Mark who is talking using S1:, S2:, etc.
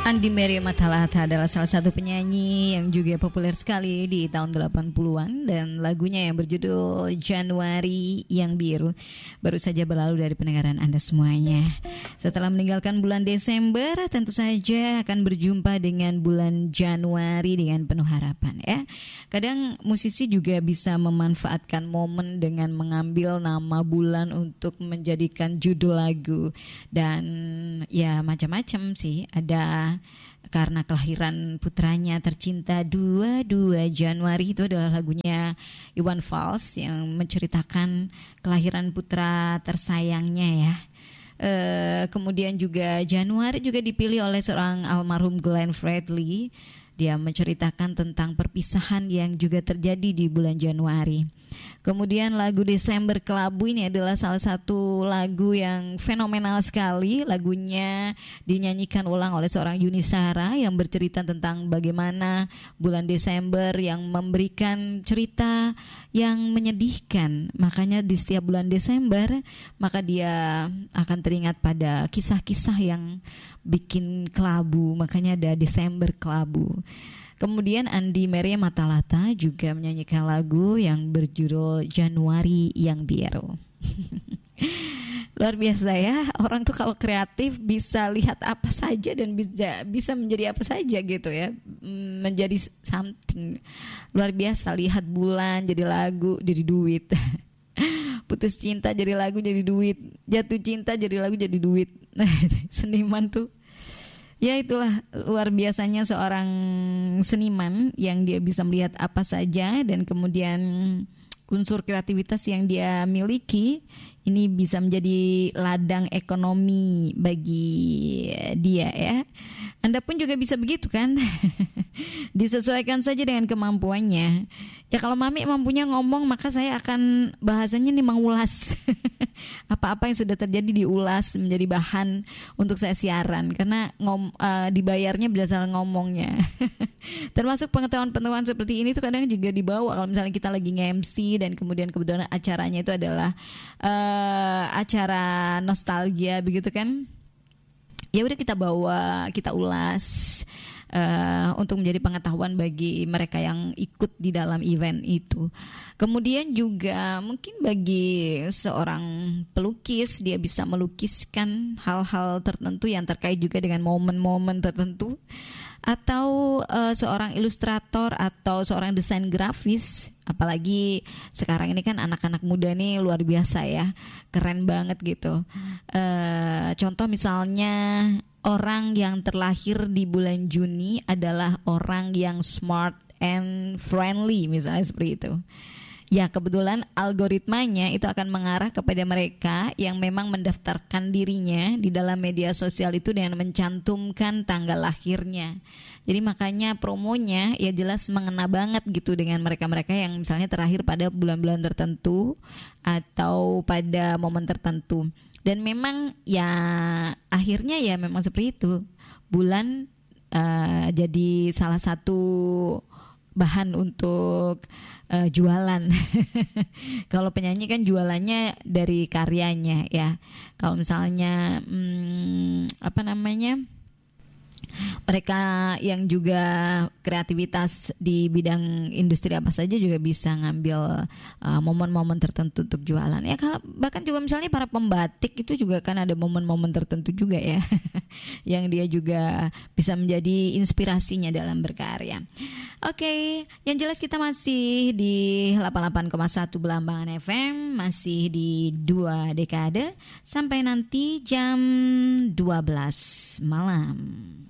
S1: Andi Mary Matalata adalah salah satu penyanyi yang juga populer sekali di tahun 80-an dan lagunya yang berjudul Januari yang Biru baru saja berlalu dari pendengaran Anda semuanya. Setelah meninggalkan bulan Desember, tentu saja akan berjumpa dengan bulan Januari dengan penuh harapan ya. Kadang musisi juga bisa memanfaatkan momen dengan mengambil nama bulan untuk menjadikan judul lagu dan ya macam-macam sih. Ada karena kelahiran putranya tercinta 22 Januari, itu adalah lagunya Iwan Fals yang menceritakan kelahiran putra tersayangnya ya. Kemudian juga Januari juga dipilih oleh seorang almarhum Glenn Fredly. Dia menceritakan tentang perpisahan yang juga terjadi di bulan Januari. Kemudian lagu Desember Kelabu ini adalah salah satu lagu yang fenomenal sekali. Lagunya dinyanyikan ulang oleh seorang Yuni Shara yang bercerita tentang bagaimana bulan Desember yang memberikan cerita yang menyedihkan. Makanya di setiap bulan Desember maka dia akan teringat pada kisah-kisah yang bikin kelabu. Makanya ada Desember Kelabu. Kemudian Andi Mary Matalata juga menyanyikan lagu yang berjudul Januari yang Biru. Luar biasa ya, orang tuh kalau kreatif bisa lihat apa saja dan bisa menjadi apa saja gitu ya, menjadi something. Luar biasa, lihat bulan jadi lagu, jadi duit. Putus cinta jadi lagu, jadi duit. Jatuh cinta jadi lagu, jadi duit. Seniman tuh ya itulah luar biasanya seorang seniman yang dia bisa melihat apa saja dan kemudian unsur kreativitas yang dia miliki ini bisa menjadi ladang ekonomi bagi dia ya. Anda pun juga bisa begitu kan? Disesuaikan saja dengan kemampuannya. Ya kalau Mami mampunya ngomong maka saya akan bahasanya nih mengulas. Apa-apa yang sudah terjadi diulas menjadi bahan untuk saya siaran karena dibayarnya berdasarkan ngomongnya. Termasuk pengetahuan-pengetahuan seperti ini tuh kadang juga dibawa kalau misalnya kita lagi nge-MC dan kemudian kebetulan acaranya itu adalah acara nostalgia begitu kan. Ya udah kita bawa, kita ulas untuk menjadi pengetahuan bagi mereka yang ikut di dalam event itu. Kemudian juga mungkin bagi seorang pelukis dia bisa melukiskan hal-hal tertentu yang terkait juga dengan momen-momen tertentu. Atau seorang ilustrator atau seorang desain grafis, apalagi sekarang ini kan anak-anak muda nih luar biasa ya, keren banget gitu. Contoh misalnya orang yang terlahir di bulan Juni adalah orang yang smart and friendly misalnya seperti itu. Ya kebetulan algoritmanya itu akan mengarah kepada mereka yang memang mendaftarkan dirinya di dalam media sosial itu dengan mencantumkan tanggal lahirnya. Jadi makanya promonya ya jelas mengena banget gitu dengan mereka-mereka yang misalnya terlahir pada bulan-bulan tertentu atau pada momen tertentu. Dan memang ya akhirnya ya memang seperti itu. Bulan jadi salah satu bahan untuk jualan. Kalau penyanyi kan jualannya dari karyanya ya. Kalau misalnya mereka yang juga kreativitas di bidang industri apa saja juga bisa ngambil momen-momen tertentu untuk jualan ya. Kalau bahkan juga misalnya para pembatik itu juga kan ada momen-momen tertentu juga ya yang dia juga bisa menjadi inspirasinya dalam berkarya. Oke, yang jelas kita masih di 88,1 Belambangan FM, masih di 2 dekade sampai nanti jam 12 malam.